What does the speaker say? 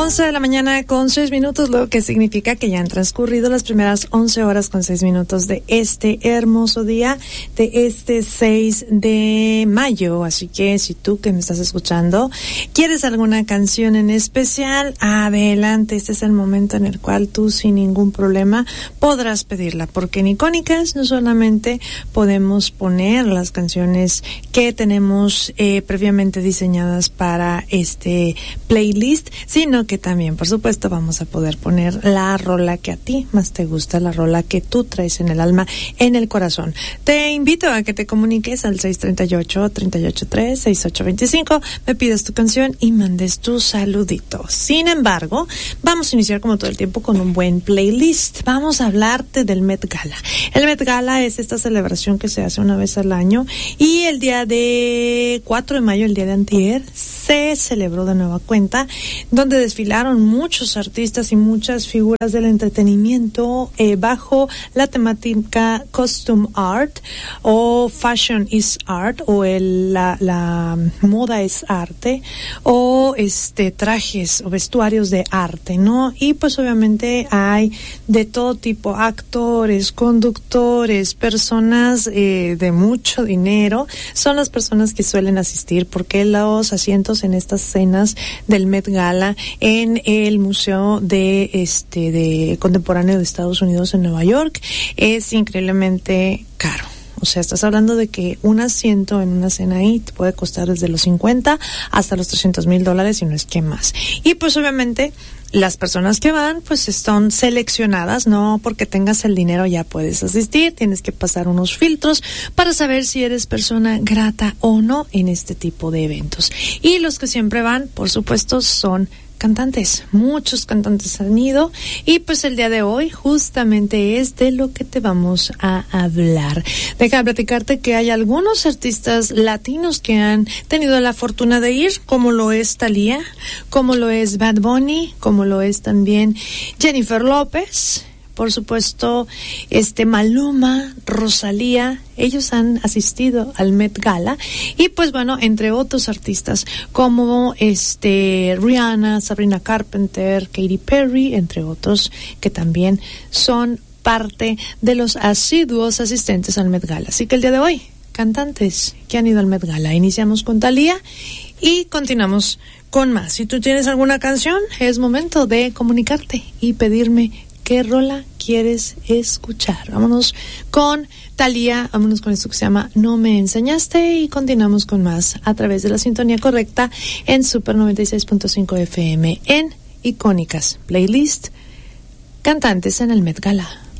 11 de la mañana con 6 minutos, lo que significa que ya han transcurrido las primeras 11 horas con 6 minutos de este hermoso día, de este 6 de mayo. Así que si tú que me estás escuchando quieres alguna canción en especial, adelante, este es el momento en el cual tú sin ningún problema podrás pedirla, porque en Icónicas no solamente podemos poner las canciones que tenemos previamente diseñadas para este playlist, sino que también, por supuesto, vamos a poder poner la rola que a ti más te gusta, la rola que tú traes en el alma, en el corazón. Te invito a que te comuniques al 638-383-6825, me pidas tu canción y mandes tu saludito. Sin embargo, vamos a iniciar como todo el tiempo con un buen playlist. Vamos a hablarte del Met Gala. El Met Gala es esta celebración que se hace una vez al año y el día de 4 de mayo, el día de antier, se celebró de nueva cuenta, donde desfilaron muchos artistas y muchas figuras del entretenimiento bajo la temática Costume Art o Fashion is Art o la moda es arte o trajes o vestuarios de arte, ¿no? Y pues obviamente hay de todo tipo, actores, conductores, personas de mucho dinero, son las personas que suelen asistir porque los asientos en estas cenas del Met Gala en el Museo de Contemporáneo de Estados Unidos en Nueva York es increíblemente caro. O sea, estás hablando de que un asiento en una cena ahí te puede costar desde los 50 hasta los $300,000 y no es que más. Y pues obviamente las personas que van pues son seleccionadas, no porque tengas el dinero ya puedes asistir, tienes que pasar unos filtros para saber si eres persona grata o no en este tipo de eventos. Y los que siempre van, por supuesto, son cantantes, muchos cantantes han ido y pues el día de hoy justamente es de lo que te vamos a hablar. Deja platicarte que hay algunos artistas latinos que han tenido la fortuna de ir, como lo es Thalía, como lo es Bad Bunny, como lo es también Jennifer López, por supuesto, Maluma, Rosalía, ellos han asistido al Met Gala y pues bueno, entre otros artistas como Rihanna, Sabrina Carpenter, Katy Perry, entre otros que también son parte de los asiduos asistentes al Met Gala. Así que el día de hoy, cantantes que han ido al Met Gala. Iniciamos con Thalía y continuamos con más. Si tú tienes alguna canción, es momento de comunicarte y pedirme ¿qué rola quieres escuchar? Vámonos con Thalía, vámonos con esto que se llama No Me Enseñaste y continuamos con más a través de la sintonía correcta en Super 96.5 FM en Icónicas Playlist, cantantes en el Met Gala.